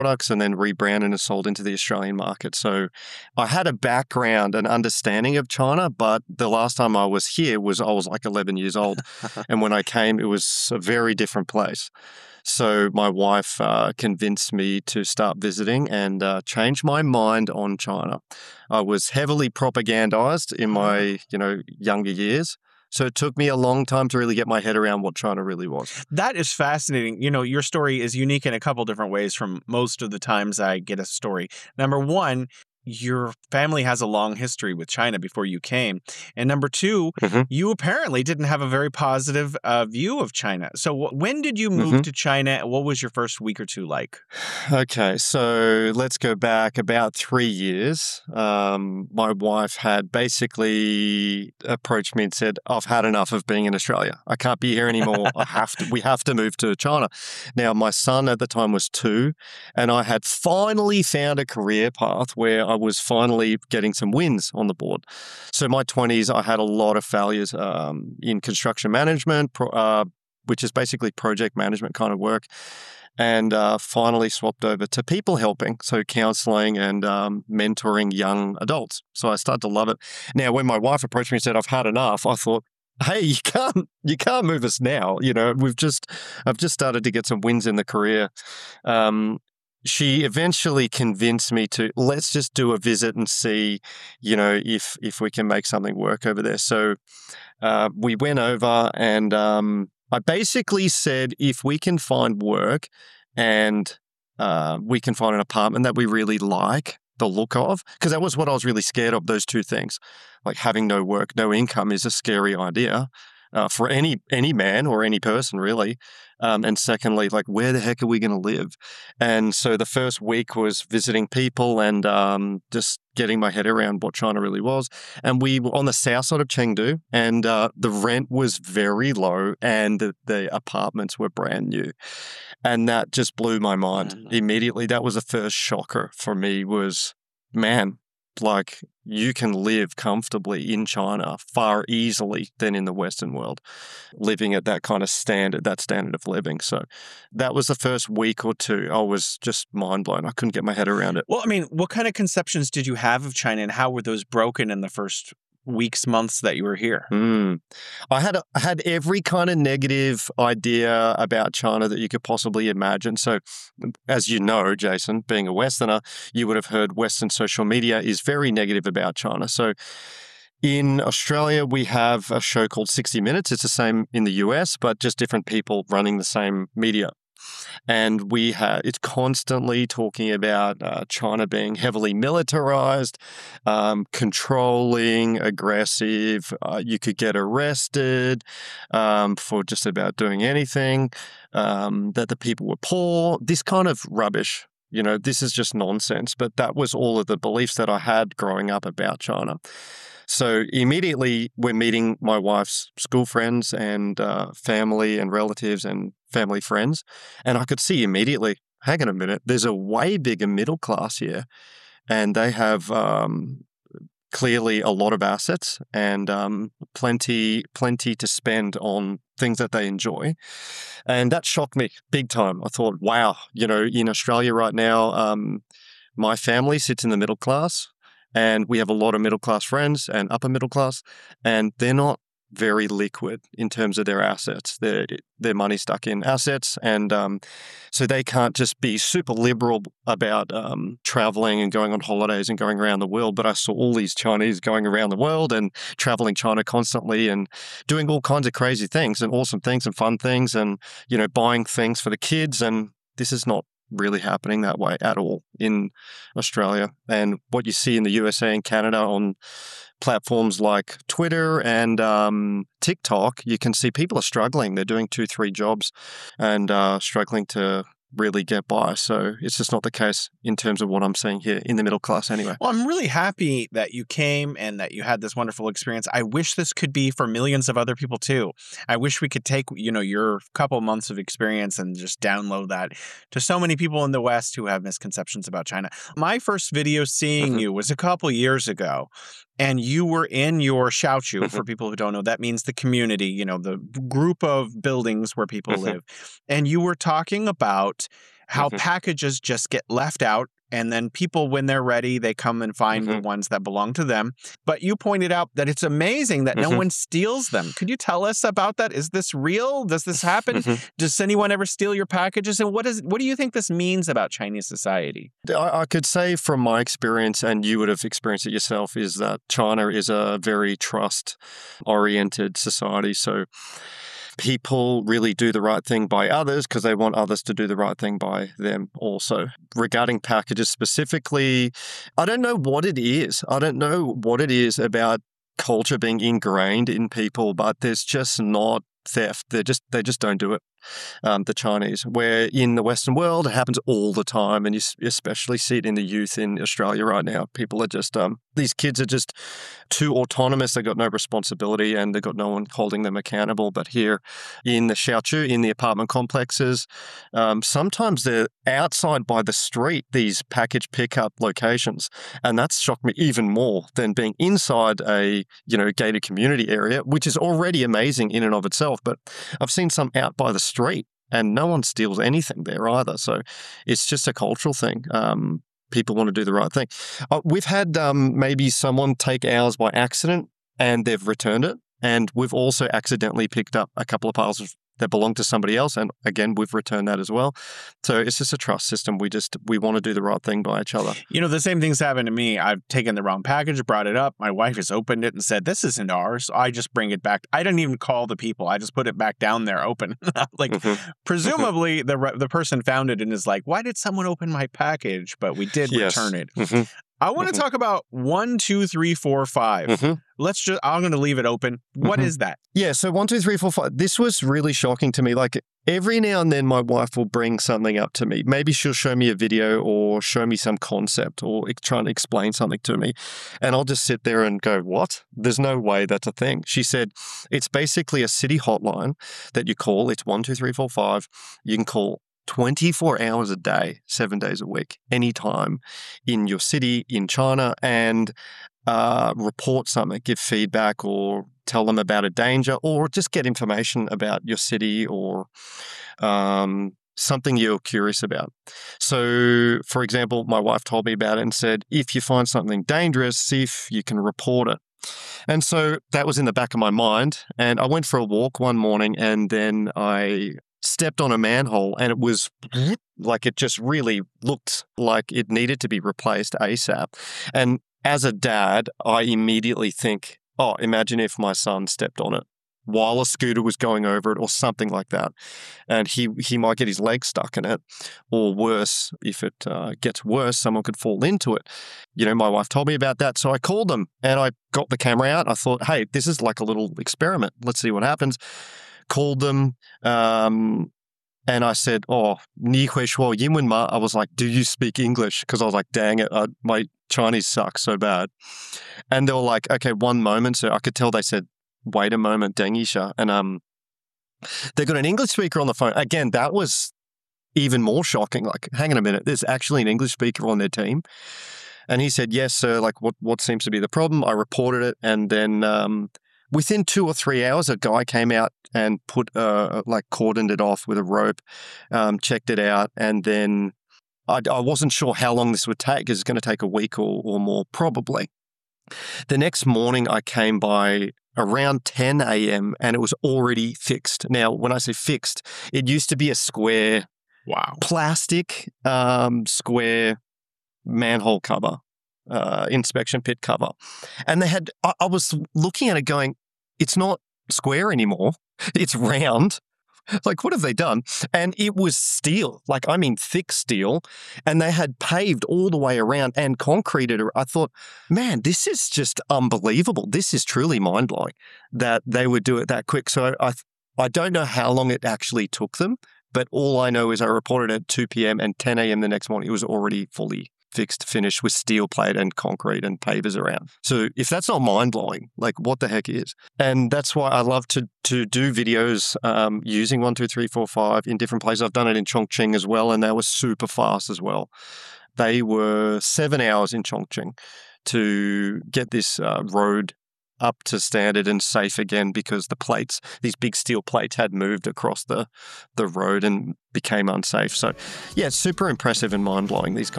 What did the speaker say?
products and then rebranded and sold into the Australian market. So I had a background and understanding of China, but the last time I was here I was like 11 years old. And when I came, it was a very different place. So my wife convinced me to start visiting and change my mind on China. I was heavily propagandized in my, younger years. So it took me a long time to really get my head around what China really was. That is fascinating. Your story is unique in a couple different ways from most of the times I get a story. Number one, your family has a long history with China before you came. And number two, hmm you apparently didn't have a very positive view of China. So when did you move hmm to China? What was your first week or two like? Okay, so let's go back about 3 years. My wife had basically approached me and said, "I've had enough of being in Australia. I can't be here anymore. We have to move to China." Now, my son at the time was 2, and I had finally found a career path where I was finally getting some wins on the board. So my 20s, I had a lot of failures in construction management, which is basically project management kind of work, and finally swapped over to people helping, so counseling and mentoring young adults. So I started to love it. Now, when my wife approached me and said, "I've had enough," I thought, "Hey, you can't move us now. I've just started to get some wins in the career." Um, she eventually convinced me to let's just do a visit and see, if we can make something work over there. So we went over and I basically said, if we can find work and we can find an apartment that we really like the look of, because that was what I was really scared of, those two things. Like having no work, no income is a scary idea for any man or any person, really. And secondly, like, where the heck are we going to live? And so the first week was visiting people and just getting my head around what China really was. And we were on the south side of Chengdu, and the rent was very low and the apartments were brand new. And that just blew my mind immediately. That was the first shocker for me was, man, like you can live comfortably in China far easily than in the Western world, living at that kind of standard, that standard of living. So that was the first week or two. I was just mind blown. I couldn't get my head around it. Well, I mean, what kind of conceptions did you have of China and how were those broken in the first weeks, months that you were here? I had every kind of negative idea about China that you could possibly imagine. So, as you know, Jason, being a Westerner, you would have heard Western social media is very negative about China. So, in Australia, we have a show called 60 Minutes. It's the same in the US, but just different people running the same media. And it's constantly talking about China being heavily militarized, controlling, aggressive. You could get arrested for just about doing anything, that the people were poor, this kind of rubbish. This is just nonsense. But that was all of the beliefs that I had growing up about China. So immediately we're meeting my wife's school friends and family and relatives and family friends. And I could see immediately, hang on a minute, there's a way bigger middle class here. And they have clearly a lot of assets and plenty to spend on things that they enjoy. And that shocked me big time. I thought, wow, in Australia right now, my family sits in the middle class. And we have a lot of middle class friends and upper middle class, and they're not very liquid in terms of their assets. Their money's stuck in assets, and so they can't just be super liberal about traveling and going on holidays and going around the world. But I saw all these Chinese going around the world and traveling China constantly and doing all kinds of crazy things and awesome things and fun things and, buying things for the kids. And this is not really happening that way at all in Australia. And what you see in the USA and Canada on platforms like Twitter and TikTok, you can see people are struggling. They're doing 2-3 jobs and struggling to really get by. So it's just not the case in terms of what I'm seeing here in the middle class anyway. Well, I'm really happy that you came and that you had this wonderful experience. I wish this could be for millions of other people too. I wish we could take, your couple months of experience and just download that to so many people in the West who have misconceptions about China. My first video seeing you was a couple years ago. And you were in your Xiaoqiu, for people who don't know, that means the community, the group of buildings where people live. And you were talking about how packages just get left out. And then people, when they're ready, they come and find the ones that belong to them. But you pointed out that it's amazing that no one steals them. Could you tell us about that? Is this real? Does this happen? Does anyone ever steal your packages? And what do you think this means about Chinese society? I could say from my experience, and you would have experienced it yourself, is that China is a very trust-oriented society. So people really do the right thing by others because they want others to do the right thing by them also. Regarding packages specifically, I don't know what it is. I don't know what it is about culture being ingrained in people, but there's just not theft. They just don't do it. The Chinese, where in the Western world it happens all the time, and you especially see it in the youth in Australia right now. People are just these kids are just too autonomous. They got no responsibility and they got no one holding them accountable. But here in the Xiaochu, in the apartment complexes, sometimes they're outside by the street, these package pickup locations, and that's shocked me even more than being inside a gated community area, which is already amazing in and of itself. But I've seen some out by the street and no one steals anything there either. So it's just a cultural thing. People want to do the right thing. We've had maybe someone take ours by accident and they've returned it. And we've also accidentally picked up a couple of parcels that belong to somebody else. And again, we've returned that as well. So it's just a trust system. We want to do the right thing by each other. The same thing's happened to me. I've taken the wrong package, brought it up. My wife has opened it and said, this isn't ours. So I just bring it back. I didn't even call the people. I just put it back down there open. Presumably the person found it and is like, why did someone open my package? But we did return it. I want to talk about 1, 2, 3, 4, 5. I'm going to leave it open. What is that? Yeah. So 1, 2, 3, 4, 5. This was really shocking to me. Like every now and then my wife will bring something up to me. Maybe she'll show me a video or show me some concept or try and explain something to me. And I'll just sit there and go, what? There's no way that's a thing. She said, it's basically a city hotline that you call. It's 1, 2, 3, 4, 5. You can call 24 hours a day, 7 days a week, anytime in your city, in China, and report something, give feedback or tell them about a danger or just get information about your city or something you're curious about. So, for example, my wife told me about it and said, if you find something dangerous, see if you can report it. And so that was in the back of my mind. And I went for a walk one morning and then I stepped on a manhole and it was like it just really looked like it needed to be replaced ASAP. And as a dad, I immediately think, oh, imagine if my son stepped on it while a scooter was going over it or something like that. And he might get his leg stuck in it, or worse, if it gets worse, someone could fall into it. My wife told me about that. So I called them and I got the camera out. I thought, hey, this is like a little experiment. Let's see what happens. Called them and I said, oh, 你会说英文吗? I was like, do you speak English? Because I was like, dang it, my Chinese sucks so bad. And they were like, okay, one moment. So I could tell they said, wait a moment, 等一下. And they got an English speaker on the phone. Again, that was even more shocking. Like, hang on a minute, there's actually an English speaker on their team. And he said, yes, sir, like what seems to be the problem? I reported it. And then within 2 or 3 hours, a guy came out and cordoned it off with a rope, checked it out, and then I wasn't sure how long this would take. It's going to take a week or more, probably. The next morning, I came by around 10 a.m. and it was already fixed. Now, when I say fixed, it used to be a square, plastic square manhole cover. Inspection pit cover. And I was looking at it going, it's not square anymore. It's round. Like, what have they done? And it was steel, thick steel. And they had paved all the way around and concreted. I thought, man, this is just unbelievable. This is truly mind-blowing that they would do it that quick. So I don't know how long it actually took them, but all I know is I reported at 2 p.m. and 10 a.m. the next morning, it was already fully fixed, finished with steel plate and concrete and pavers around. So if that's not mind-blowing, like what the heck is? And that's why I love to do videos using 1, 2, 3, 4, 5 in different places. I've done it in Chongqing as well, and they were super fast as well. They were 7 hours in Chongqing to get this road up to standard and safe again because the plates, these big steel plates, had moved across the road and became unsafe. So, yeah, it's super impressive and mind-blowing, these